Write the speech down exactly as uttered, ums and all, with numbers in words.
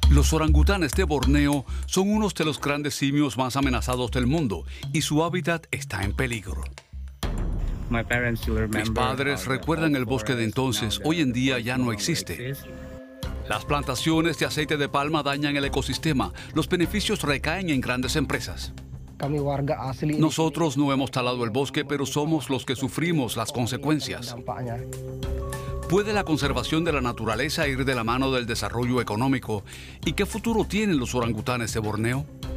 Los orangutanes de Borneo son unos de los grandes simios más amenazados del mundo y su hábitat está en peligro. Mis padres recuerdan el bosque de entonces, hoy en día ya no existe. Las plantaciones de aceite de palma dañan el ecosistema, los beneficios recaen en grandes empresas. Nosotros no hemos talado el bosque, pero somos los que sufrimos las consecuencias. ¿Puede la conservación de la naturaleza ir de la mano del desarrollo económico? ¿Y qué futuro tienen los orangutanes de Borneo?